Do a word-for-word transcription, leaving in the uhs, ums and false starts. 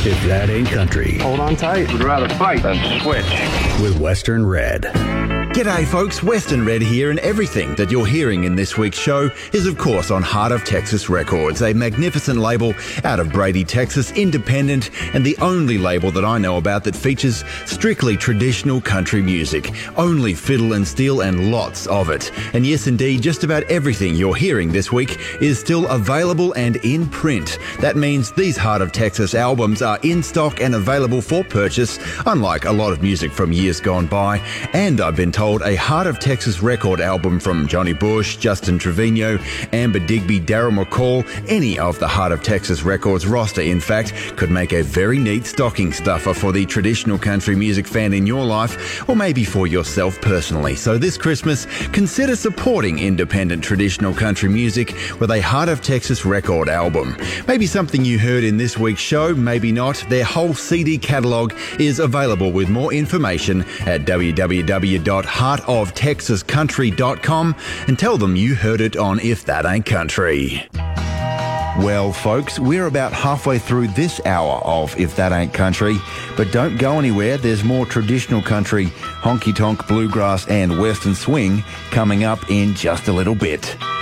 If That Ain't Country. Hold on tight. Would rather fight than switch. With Western Red. G'day folks, Western Red here, and everything that you're hearing in this week's show is of course on Heart of Texas Records, a magnificent label out of Brady, Texas, independent, and the only label that I know about that features strictly traditional country music, only fiddle and steel and lots of it. And yes indeed, just about everything you're hearing this week is still available and in print. That means these Heart of Texas albums are in stock and available for purchase, unlike a lot of music from years gone by, and I've been told a Heart of Texas record album from Johnny Bush, Justin Trevino, Amber Digby, Daryl McCall, any of the Heart of Texas Records roster, in fact, could make a very neat stocking stuffer for the traditional country music fan in your life, or maybe for yourself personally. So this Christmas, consider supporting independent traditional country music with a Heart of Texas record album. Maybe something you heard in this week's show, maybe not. Their whole C D catalogue is available with more information at w w w dot heart of texas country dot com and tell them you heard it on If That Ain't Country. Well, folks, we're about halfway through this hour of If That Ain't Country, but don't go anywhere. There's more traditional country, honky-tonk, bluegrass and western swing coming up in just a little bit.